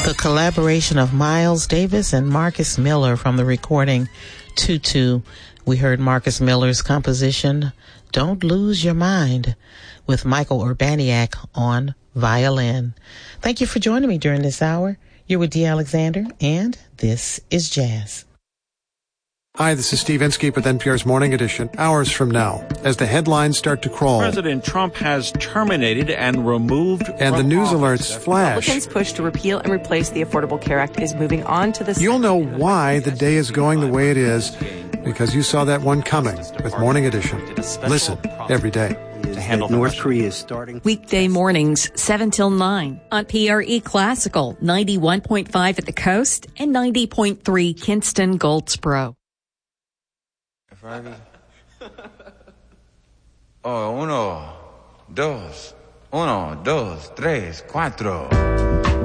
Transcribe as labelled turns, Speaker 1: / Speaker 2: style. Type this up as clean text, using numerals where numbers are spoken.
Speaker 1: The collaboration of Miles Davis and Marcus Miller from the recording Tutu. We heard Marcus Miller's composition, Don't Lose Your Mind, with Michael Urbaniak on violin. Thank you for joining me during this hour. You're with Dee Alexander, and this is Jazz.
Speaker 2: Hi, this is Steve Inskeep with NPR's Morning Edition. Hours from now, as the headlines start to crawl,
Speaker 3: President Trump has terminated and removed
Speaker 2: and the news alerts flash.
Speaker 4: Republicans' push to repeal and replace the Affordable Care Act is moving on to the...
Speaker 2: You'll know why the day is going the way it is, because you saw that one coming with Morning Edition. Listen every day.
Speaker 5: To handle North Korea is starting.
Speaker 6: Weekday mornings, 7 till 9 on PRE Classical, 91.5 at the coast and 90.3 Kinston Goldsboro.
Speaker 7: Oh, 1, 2, 1, 2, 3, 4.